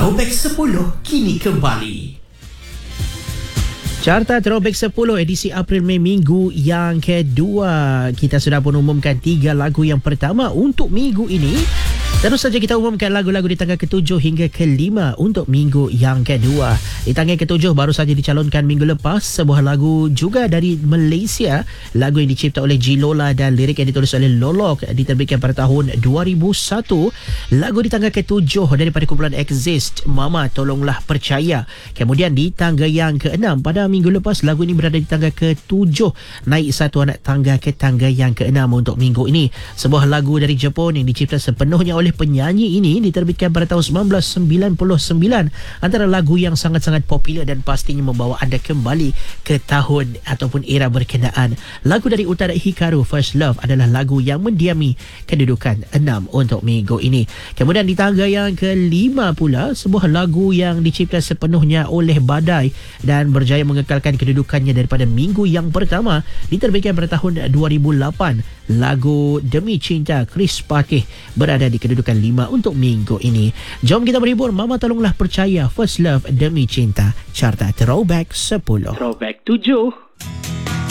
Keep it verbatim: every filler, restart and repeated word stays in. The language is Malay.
Throwback sepuluh kini kembali. Carta Throwback sepuluh edisi April Mei minggu yang kedua. Kita sudah pun umumkan tiga lagu yang pertama untuk minggu ini. Terus saja kita umumkan lagu-lagu di tangga ketujuh hingga kelima untuk minggu yang kedua. Di tangga ketujuh baru saja dicalonkan minggu lepas sebuah lagu juga dari Malaysia. Lagu yang dicipta oleh G Lola dan lirik yang ditulis oleh Lolok, diterbitkan pada tahun dua ribu satu. Lagu di tangga ketujuh daripada kumpulan Exist, Mama Tolonglah Percaya. Kemudian di tangga yang keenam pada minggu lepas, lagu ini berada di tangga ketujuh, naik satu anak tangga ke tangga yang keenam untuk minggu ini. Sebuah lagu dari Jepun yang dicipta sepenuhnya oleh penyanyi ini, diterbitkan pada tahun sembilan belas sembilan puluh sembilan. Antara lagu yang sangat-sangat popular dan pastinya membawa anda kembali ke tahun ataupun era berkenaan. Lagu dari Utara Hikaru, First Love, adalah lagu yang mendiami kedudukan enam untuk minggu ini. Kemudian di tangga yang kelima pula, sebuah lagu yang dicipta sepenuhnya oleh Badai dan berjaya mengekalkan kedudukannya daripada minggu yang pertama, diterbitkan pada tahun dua ribu lapan. Lagu Demi Cinta, Chris Patih, berada di kedudukan lima untuk minggu ini. Jom kita berhibur. Mama Tolonglah Percaya, First Love, Demi Cinta, Carta Throwback sepuluh. Throwback tujuh.